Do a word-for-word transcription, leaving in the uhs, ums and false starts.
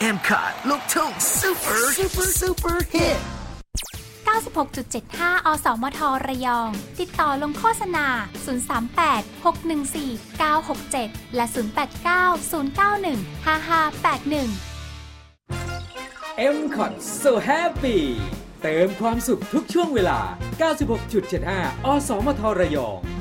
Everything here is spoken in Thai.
M คอท ลูกทุ่ง Super Super Super Hit เก้าสิบหกจุดเจ็ดห้า อสมทระยองติดต่อลงโฆษณาศูนย์ สาม แปด หก หนึ่ง สี่ เก้า หก เจ็ดและศูนย์ แปด เก้า ศูนย์ เก้า หนึ่ง ห้า ห้า แปด หนึ่งเอ็ม คอท So Happy เติมความสุขทุกช่วงเวลา เก้าสิบหกจุดเจ็ดห้า อสมทระยอง